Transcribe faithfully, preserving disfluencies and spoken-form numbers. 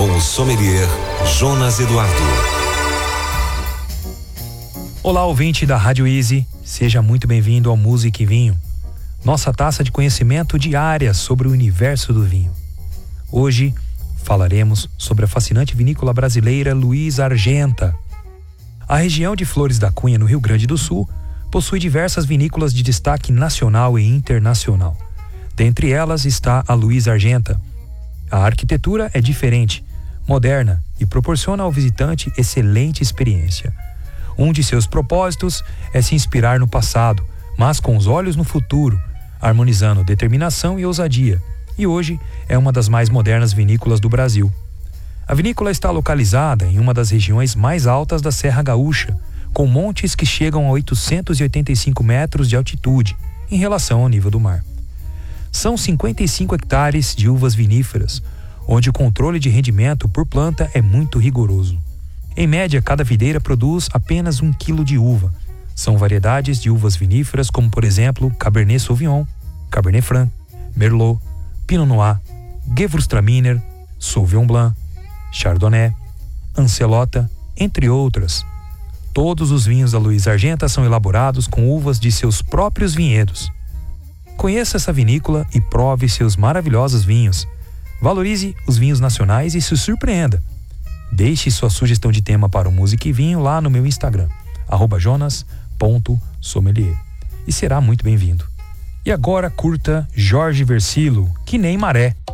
com o sommelier Jonas Eduardo. Olá, ouvinte da Rádio Easy, seja muito bem-vindo ao Música e Vinho, nossa taça de conhecimento diária sobre o universo do vinho. Hoje falaremos sobre a fascinante vinícola brasileira Luiz Argenta. A região de Flores da Cunha, no Rio Grande do Sul, possui diversas vinícolas de destaque nacional e internacional. Dentre elas está a Luiz Argenta. A arquitetura é diferente, moderna e proporciona ao visitante excelente experiência. Um de seus propósitos é se inspirar no passado, mas com os olhos no futuro, harmonizando determinação e ousadia, e hoje é uma das mais modernas vinícolas do Brasil. A vinícola está localizada em uma das regiões mais altas da Serra Gaúcha, com montes que chegam a oitocentos e oitenta e cinco metros de altitude em relação ao nível do mar. São cinquenta e cinco hectares de uvas viníferas, onde o controle de rendimento por planta é muito rigoroso. Em média, cada videira produz apenas um quilo de uva. São variedades de uvas viníferas como, por exemplo, Cabernet Sauvignon, Cabernet Franc, Merlot, Pinot Noir, Gewürztraminer, Sauvignon Blanc, Chardonnay, Ancelota, entre outras. Todos os vinhos da Luiz Argenta são elaborados com uvas de seus próprios vinhedos. Conheça essa vinícola e prove seus maravilhosos vinhos. Valorize os vinhos nacionais e se surpreenda. Deixe sua sugestão de tema para o Música e Vinho lá no meu Instagram, arroba jonas ponto sommelier, e será muito bem-vindo. E agora curta Jorge Versilo, Que Nem Maré.